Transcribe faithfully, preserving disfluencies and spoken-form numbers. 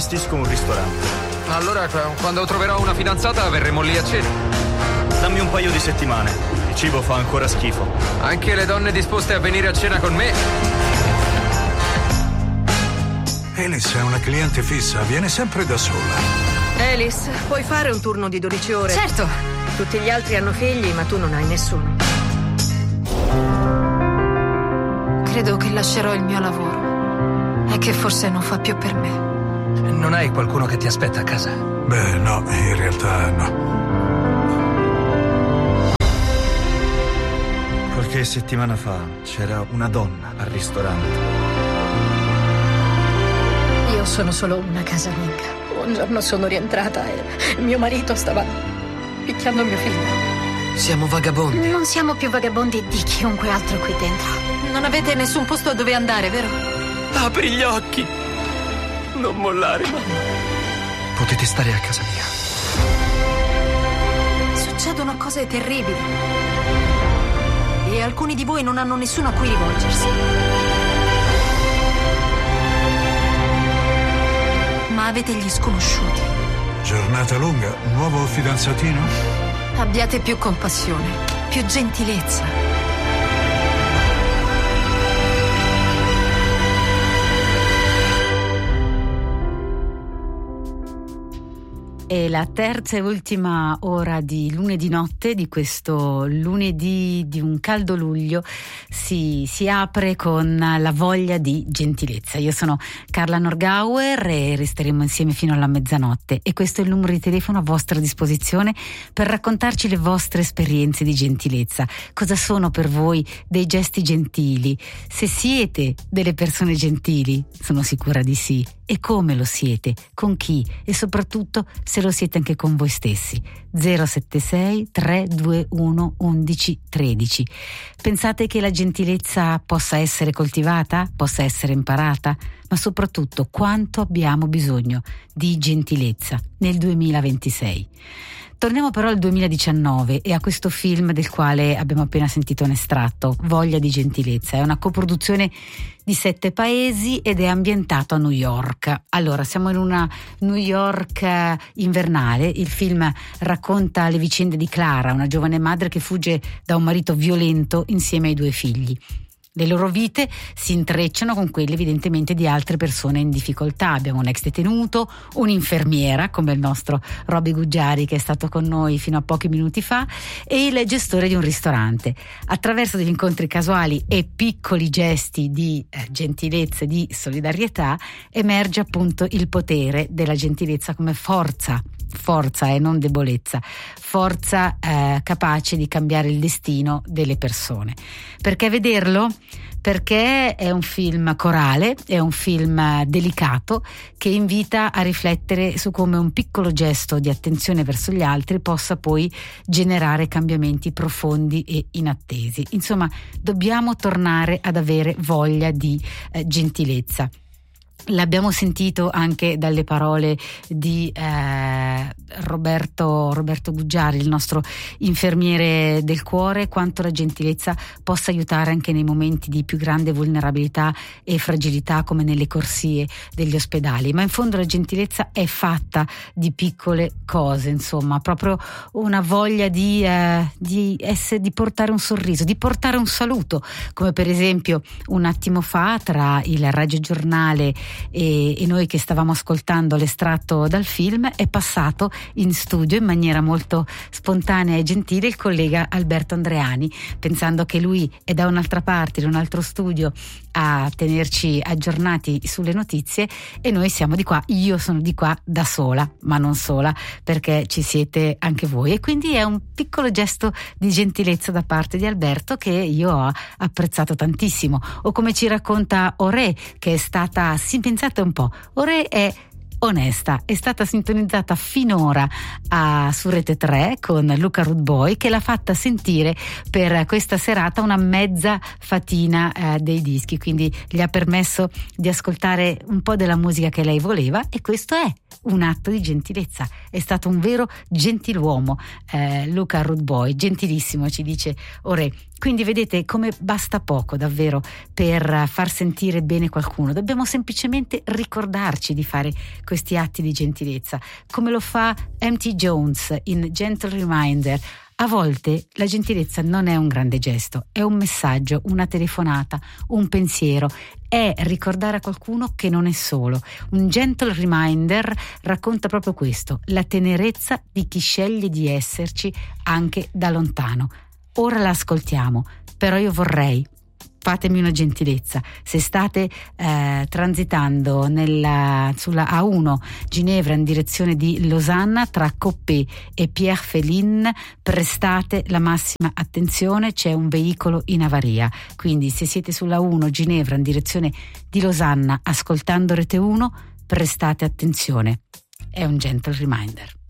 gestisco un ristorante. Allora, quando troverò una fidanzata, verremo lì a cena. Dammi un paio di settimane. Il cibo fa ancora schifo. Anche le donne disposte a venire a cena con me. Alice è una cliente fissa, viene sempre da sola. Alice, puoi fare un turno di dodici ore? Certo. Tutti gli altri hanno figli, ma tu non hai nessuno. Credo che lascerò il mio lavoro. È che forse non fa più per me. Non hai qualcuno che ti aspetta a casa? Beh, no, in realtà no. Qualche settimana fa c'era una donna al ristorante. Io sono solo una casalinga. Un giorno sono rientrata e mio marito stava picchiando mio figlio. Siamo vagabondi. Non siamo più vagabondi di chiunque altro qui dentro. Non avete nessun posto dove andare, vero? Apri gli occhi. Non mollare, mamma. Potete stare a casa mia. Succedono cose terribili. E alcuni di voi non hanno nessuno a cui rivolgersi. Ma avete gli sconosciuti. Giornata lunga, nuovo fidanzatino? Abbiate più compassione, più gentilezza. E la terza e ultima ora di lunedì notte, di questo lunedì di un caldo luglio, si, si apre con la voglia di gentilezza. Io sono Carla Norgauer e resteremo insieme fino alla mezzanotte, e questo è il numero di telefono a vostra disposizione per raccontarci le vostre esperienze di gentilezza. Cosa sono per voi dei gesti gentili? Se siete delle persone gentili, sono sicura di sì. E come lo siete? Con chi? E soprattutto se lo siete anche con voi stessi. zero sette sei tre due uno undici tredici. Pensate che la gentilezza possa essere coltivata? Possa essere imparata? Ma soprattutto quanto abbiamo bisogno di gentilezza nel duemilaventisei? Torniamo però al duemiladiciannove e a questo film del quale abbiamo appena sentito un estratto, Voglia di gentilezza. È una coproduzione di sette paesi ed è ambientato a New York. Allora, siamo in una New York invernale. Il film racconta le vicende di Clara, una giovane madre che fugge da un marito violento insieme ai due figli. Le loro vite si intrecciano con quelle evidentemente di altre persone in difficoltà. Abbiamo un ex detenuto, un'infermiera come il nostro Roby Guggiari, che è stato con noi fino a pochi minuti fa, e il gestore di un ristorante. Attraverso degli incontri casuali e piccoli gesti di eh, gentilezza e di solidarietà emerge appunto il potere della gentilezza come forza forza e non debolezza, forza eh, capace di cambiare il destino delle persone. Perché vederlo? Perché è un film corale, è un film delicato che invita a riflettere su come un piccolo gesto di attenzione verso gli altri possa poi generare cambiamenti profondi e inattesi. Insomma, dobbiamo tornare ad avere voglia di eh, gentilezza. L'abbiamo sentito anche dalle parole di eh, Roberto, Roberto Guggiari, il nostro infermiere del cuore, quanto la gentilezza possa aiutare anche nei momenti di più grande vulnerabilità e fragilità come nelle corsie degli ospedali. Ma in fondo la gentilezza è fatta di piccole cose, insomma, proprio una voglia di, eh, di, essere, di portare un sorriso, di portare un saluto, come per esempio un attimo fa tra il radiogiornale E, e noi che stavamo ascoltando l'estratto dal film è passato in studio in maniera molto spontanea e gentile il collega Alberto Andreani, pensando che lui è da un'altra parte, in un altro studio, a tenerci aggiornati sulle notizie, e noi siamo di qua, io sono di qua da sola, ma non sola, perché ci siete anche voi, e quindi è un piccolo gesto di gentilezza da parte di Alberto che io ho apprezzato tantissimo. O come ci racconta Ore, che è stata, si pensate un po', Ore è onesta, è stata sintonizzata finora a, su Rete tre con Luca Rudboy, che l'ha fatta sentire per questa serata una mezza fatina eh, dei dischi, quindi gli ha permesso di ascoltare un po' della musica che lei voleva, e questo è un atto di gentilezza. È stato un vero gentiluomo, eh, Luca Rudboy, gentilissimo, ci dice Ore. Quindi vedete come basta poco davvero per far sentire bene qualcuno. Dobbiamo semplicemente ricordarci di fare questi atti di gentilezza, come lo fa M T Jones in Gentle Reminder. A volte la gentilezza non è un grande gesto, è un messaggio, una telefonata, un pensiero, è ricordare a qualcuno che non è solo. Un Gentle Reminder racconta proprio questo, la tenerezza di chi sceglie di esserci anche da lontano. Ora la ascoltiamo, però io vorrei, fatemi una gentilezza, se state eh, transitando nella, sulla A uno Ginevra in direzione di Losanna tra Coppet e Pierrefitte, prestate la massima attenzione, c'è un veicolo in avaria, quindi se siete sulla A uno Ginevra in direzione di Losanna ascoltando Rete uno, prestate attenzione, è un Gentle Reminder.